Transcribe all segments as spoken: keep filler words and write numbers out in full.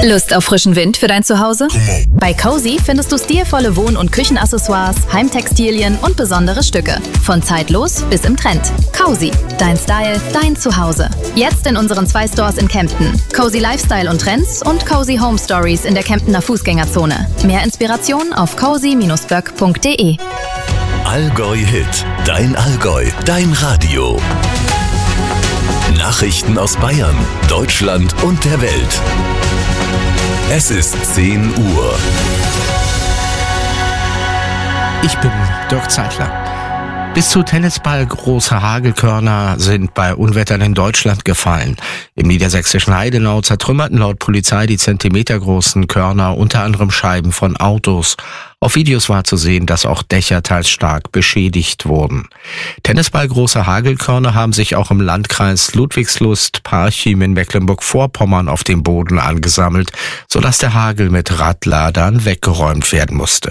Lust auf frischen Wind für dein Zuhause? Bei Cozy findest du stilvolle Wohn- und Küchenaccessoires, Heimtextilien und besondere Stücke. Von zeitlos bis im Trend. Cozy, dein Style, dein Zuhause. Jetzt in unseren zwei Stores in Kempten. Cozy Lifestyle und Trends und Cozy Home Stories in der Kemptener Fußgängerzone. Mehr Inspiration auf cozy Bindestrich böck punkt de. Allgäu Hit, dein Allgäu, dein Radio. Nachrichten aus Bayern, Deutschland und der Welt. Es ist zehn Uhr. Ich bin Dirk Zeitler. Bis zu Tennisball große Hagelkörner sind bei Unwettern in Deutschland gefallen. Im niedersächsischen Heidenau zertrümmerten laut Polizei die zentimetergroßen Körner unter anderem Scheiben von Autos. Auf Videos war zu sehen, dass auch Dächer teils stark beschädigt wurden. Tennisball große Hagelkörner haben sich auch im Landkreis Ludwigslust-Parchim in Mecklenburg-Vorpommern auf dem Boden angesammelt, sodass der Hagel mit Radladern weggeräumt werden musste.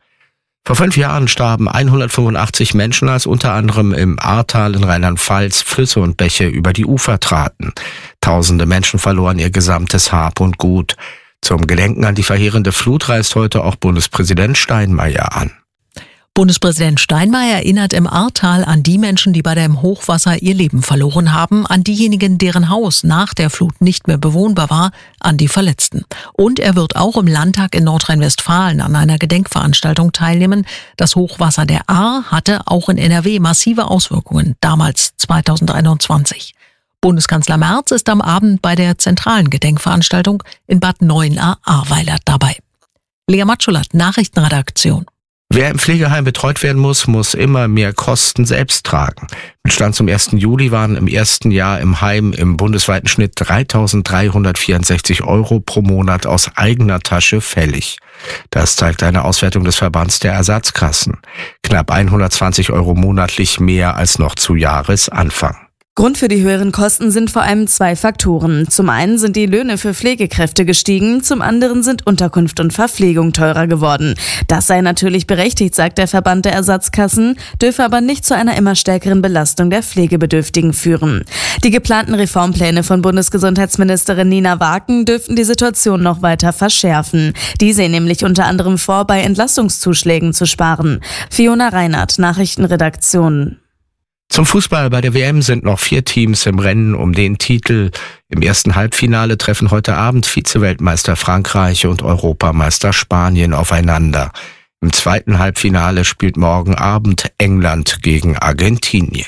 Vor fünf Jahren starben hundertfünfundachtzig Menschen, als unter anderem im Ahrtal in Rheinland-Pfalz Flüsse und Bäche über die Ufer traten. Tausende Menschen verloren ihr gesamtes Hab und Gut. Zum Gedenken an die verheerende Flut reist heute auch Bundespräsident Steinmeier an. Bundespräsident Steinmeier erinnert im Ahrtal an die Menschen, die bei dem Hochwasser ihr Leben verloren haben, an diejenigen, deren Haus nach der Flut nicht mehr bewohnbar war, an die Verletzten. Und er wird auch im Landtag in Nordrhein-Westfalen an einer Gedenkveranstaltung teilnehmen. Das Hochwasser der Ahr hatte auch in N R W massive Auswirkungen, damals zweitausendeinundzwanzig. Bundeskanzler Merz ist am Abend bei der zentralen Gedenkveranstaltung in Bad Neuenahr-Ahrweiler dabei. Lea Matschulat, Nachrichtenredaktion. Wer im Pflegeheim betreut werden muss, muss immer mehr Kosten selbst tragen. Mit Stand zum ersten Juli waren im ersten Jahr im Heim im bundesweiten Schnitt dreitausenddreihundertvierundsechzig Euro pro Monat aus eigener Tasche fällig. Das zeigt eine Auswertung des Verbands der Ersatzkassen. Knapp hundertzwanzig Euro monatlich mehr als noch zu Jahresanfang. Grund für die höheren Kosten sind vor allem zwei Faktoren. Zum einen sind die Löhne für Pflegekräfte gestiegen, zum anderen sind Unterkunft und Verpflegung teurer geworden. Das sei natürlich berechtigt, sagt der Verband der Ersatzkassen, dürfe aber nicht zu einer immer stärkeren Belastung der Pflegebedürftigen führen. Die geplanten Reformpläne von Bundesgesundheitsministerin Nina Waken dürften die Situation noch weiter verschärfen. Die sehen nämlich unter anderem vor, bei Entlastungszuschlägen zu sparen. Fiona Reinhardt, Nachrichtenredaktion. Zum Fußball bei der W M sind noch vier Teams im Rennen um den Titel. Im ersten Halbfinale treffen heute Abend Vize-Weltmeister Frankreich und Europameister Spanien aufeinander. Im zweiten Halbfinale spielt morgen Abend England gegen Argentinien.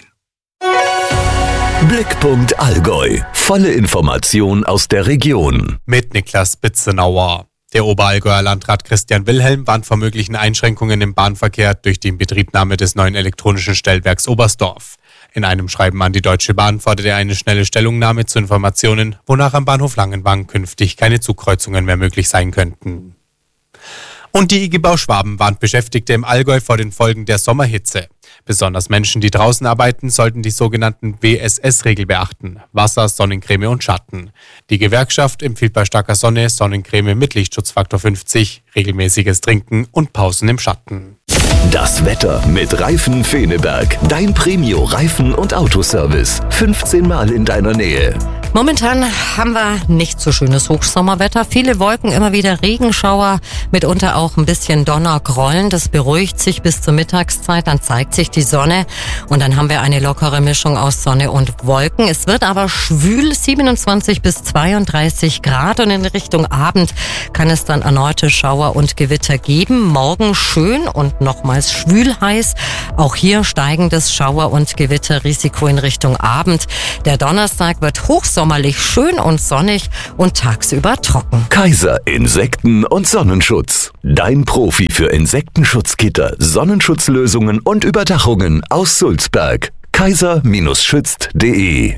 Blickpunkt Allgäu. Volle Information aus der Region. Mit Niklas Bitzenauer. Der Oberallgäuer Landrat Christian Wilhelm warnt vor möglichen Einschränkungen im Bahnverkehr durch die Inbetriebnahme des neuen elektronischen Stellwerks Oberstdorf. In einem Schreiben an die Deutsche Bahn fordert er eine schnelle Stellungnahme zu Informationen, wonach am Bahnhof Langenwang künftig keine Zugkreuzungen mehr möglich sein könnten. Und die I G Bau Schwaben warnt Beschäftigte im Allgäu vor den Folgen der Sommerhitze. Besonders Menschen, die draußen arbeiten, sollten die sogenannten W S S-Regel beachten. Wasser, Sonnencreme und Schatten. Die Gewerkschaft empfiehlt bei starker Sonne Sonnencreme mit Lichtschutzfaktor fünfzig, regelmäßiges Trinken und Pausen im Schatten. Das Wetter mit Reifen Feneberg. Dein Premio-Reifen- und Autoservice. fünfzehn Mal in deiner Nähe. Momentan haben wir nicht so schönes Hochsommerwetter. Viele Wolken, immer wieder Regenschauer, mitunter auch ein bisschen Donnergrollen. Das beruhigt sich bis zur Mittagszeit, dann zeigt sich die Sonne und dann haben wir eine lockere Mischung aus Sonne und Wolken. Es wird aber schwül, siebenundzwanzig bis zweiunddreißig Grad und in Richtung Abend kann es dann erneute Schauer und Gewitter geben. Morgen schön und nochmals schwül heiß. Auch hier steigendes Schauer- und Gewitterrisiko in Richtung Abend. Der Donnerstag wird hochsommerlich sommerlich schön und sonnig und tagsüber trocken. Kaiser Insekten- und Sonnenschutz. Dein Profi für Insektenschutzgitter, Sonnenschutzlösungen und Überdachungen aus Sulzberg. kaiser Schützt punkt de.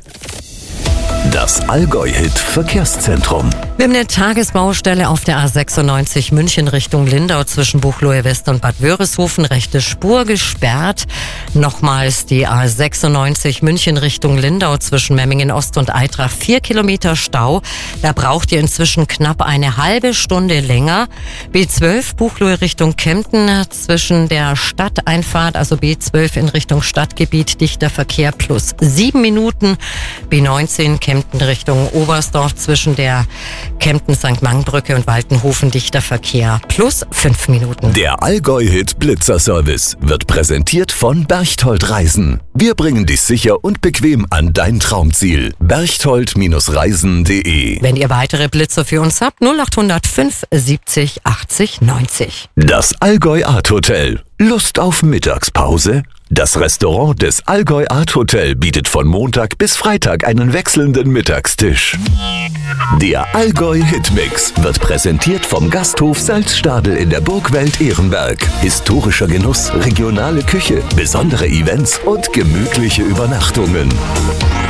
Das Allgäu-Hit-Verkehrszentrum. Wir haben eine Tagesbaustelle auf der A sechsundneunzig München Richtung Lindau zwischen Buchloe West und Bad Wörishofen. Rechte Spur gesperrt. Nochmals die A sechsundneunzig München Richtung Lindau zwischen Memmingen Ost und Eitrach. Vier Kilometer Stau. Da braucht ihr inzwischen knapp eine halbe Stunde länger. B zwölf Buchloe Richtung Kempten zwischen der Stadteinfahrt, also B zwölf in Richtung Stadtgebiet, dichter Verkehr plus sieben Minuten. B neunzehn Kempten Kempten Richtung Oberstdorf zwischen der Kempten-Sankt-Mang-Brücke und Waltenhofen dichter Verkehr. Plus fünf Minuten. Der Allgäu-Hit Blitzer-Service wird präsentiert von Berchtold Reisen. Wir bringen dich sicher und bequem an dein Traumziel. berchtold Reisen punkt de. Wenn ihr weitere Blitzer für uns habt, null acht null fünf siebzig achtzig neunzig. Das Allgäu Art Hotel. Lust auf Mittagspause? Das Restaurant des Allgäu Art Hotel bietet von Montag bis Freitag einen wechselnden Mittagstisch. Der Allgäu Hitmix wird präsentiert vom Gasthof Salzstadel in der Burgwelt Ehrenberg. Historischer Genuss, regionale Küche, besondere Events und gemütliche Übernachtungen.